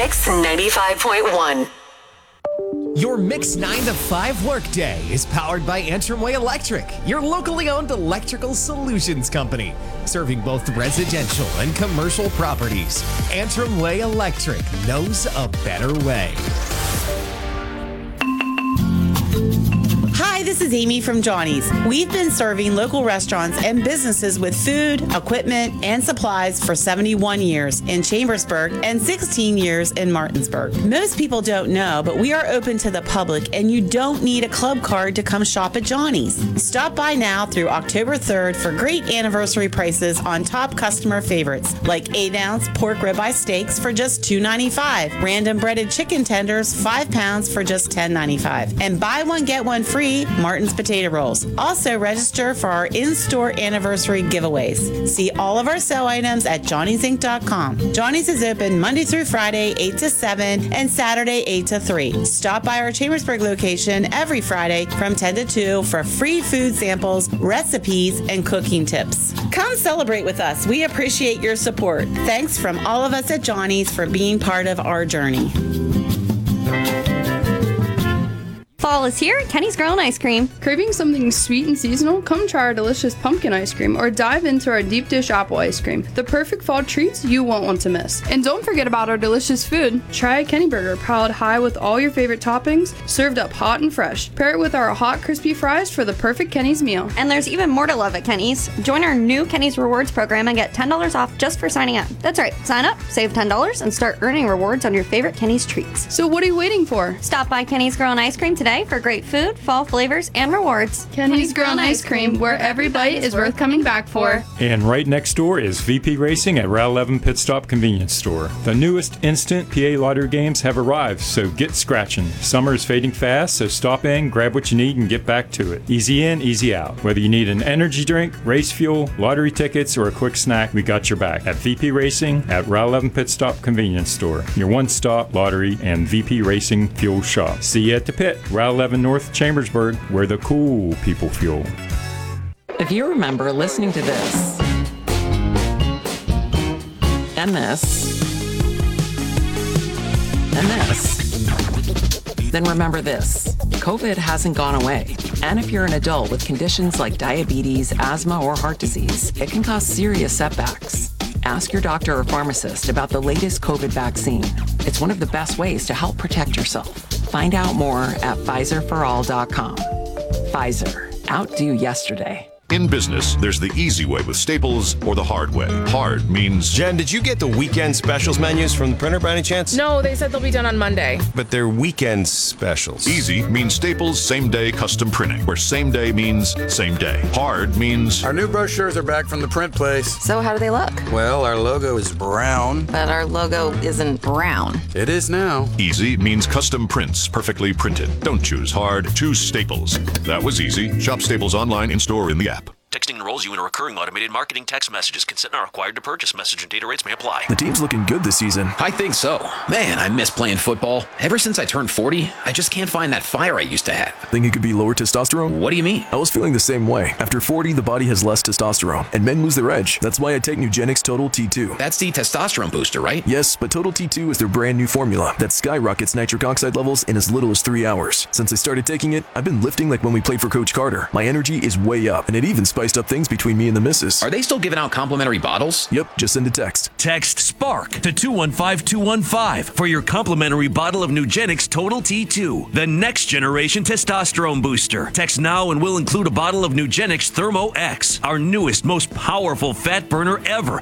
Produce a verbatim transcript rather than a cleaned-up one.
Mix ninety-five point one. Your Mix nine to five workday is powered by Antrim Way Electric, your locally owned electrical solutions company, serving both residential and commercial properties. Antrim Way Electric knows a better way. Hi, this is Amy from Johnny's. We've been serving local restaurants and businesses with food, equipment, and supplies for seventy-one years in Chambersburg and sixteen years in Martinsburg. Most people don't know, but we are open to the public, and you don't need a club card to come shop at Johnny's. Stop by now through October third for great anniversary prices on top customer favorites like eight ounce pork ribeye steaks for just two ninety-five, random breaded chicken tenders five pounds for just ten ninety-five, and buy one get one free Martin's potato rolls. Also register for our in-store anniversary giveaways. See all of our sale items at johnny's inc dot com. Johnny's is open Monday through Friday, eight to seven, and Saturday, eight to three. Stop by our Chambersburg location every Friday from ten to two for free food samples, recipes, and cooking tips. Come celebrate with us. We appreciate your support. Thanks from all of us at Johnny's for being part of our journey. Fall is here at Kenny's Grill and Ice Cream. Craving something sweet and seasonal? Come try our delicious pumpkin ice cream or dive into our deep dish apple ice cream. The perfect fall treats you won't want to miss. And don't forget about our delicious food. Try a Kenny Burger piled high with all your favorite toppings, served up hot and fresh. Pair it with our hot crispy fries for the perfect Kenny's meal. And there's even more to love at Kenny's. Join our new Kenny's Rewards program and get ten dollars off just for signing up. That's right, sign up, save ten dollars, and start earning rewards on your favorite Kenny's treats. So what are you waiting for? Stop by Kenny's Grill and Ice Cream today for great food, fall flavors, and rewards. Kenny's Grill and Ice Cream, where every bite is worth coming back for. And right next door is V P Racing at Route eleven Pit Stop Convenience Store. The newest instant P A lottery games have arrived, so get scratching. Summer is fading fast, so stop in, grab what you need, and get back to it. Easy in, easy out. Whether you need an energy drink, race fuel, lottery tickets, or a quick snack, we got your back at V P Racing at Route eleven Pit Stop Convenience Store. Your one-stop lottery and V P Racing fuel shop. See you at the pit, Route eleven North Chambersburg, where the cool people fuel. If you remember listening to this, and this, and this, then remember this. COVID hasn't gone away. And if you're an adult with conditions like diabetes, asthma, or heart disease, it can cause serious setbacks. Ask your doctor or pharmacist about the latest COVID vaccine. It's one of the best ways to help protect yourself. Find out more at Pfizer for all dot com. Pfizer. Outdo yesterday. In business, there's the easy way with Staples or the hard way. Hard means... Jen, did you get the weekend specials menus from the printer by any chance? No, they said they'll be done on Monday. But they're weekend specials. Easy means Staples same-day custom printing, where same day means same day. Hard means... Our new brochures are back from the print place. So how do they look? Well, our logo is brown. But our logo isn't brown. It is now. Easy means custom prints, perfectly printed. Don't choose hard, choose Staples. That was easy. Shop Staples online, in-store, in the app. Texting enrolls you in a recurring automated marketing text messages. Consent not required to purchase. Message and data rates may apply. The team's looking good this season. I think so. Man, I miss playing football. Ever since I turned forty, I just can't find that fire I used to have. Think it could be lower testosterone? What do you mean? I was feeling the same way. After forty, the body has less testosterone, and men lose their edge. That's why I take Nugenix Total T two. That's the testosterone booster, right? Yes, but Total T two is their brand new formula that skyrockets nitric oxide levels in as little as three hours. Since I started taking it, I've been lifting like when we played for Coach Carter. My energy is way up, and it even spiced up things between me and the missus. Are they still giving out complimentary bottles? Yep, just send a text. Text SPARK to two one five two one five for your complimentary bottle of Nugenix Total T two, the next generation testosterone booster. Text now and we'll include a bottle of Nugenix Thermo X, our newest, most powerful fat burner ever,